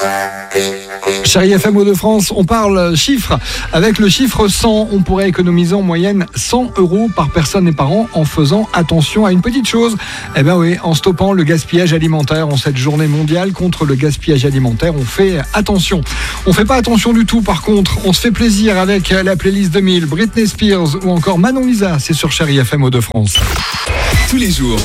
Chérie FM Hauts-de-France, on parle chiffres. Avec le chiffre 100, on pourrait économiser en moyenne 100 € par personne et par an en faisant attention à une petite chose. Eh bien oui, en stoppant le gaspillage alimentaire. En cette journée mondiale contre le gaspillage alimentaire, on fait attention. On fait pas attention du tout par contre. On se fait plaisir avec la playlist 2000, Britney Spears ou encore Manon Lisa. C'est sur Chérie FM Hauts-de-France. Tous les jours,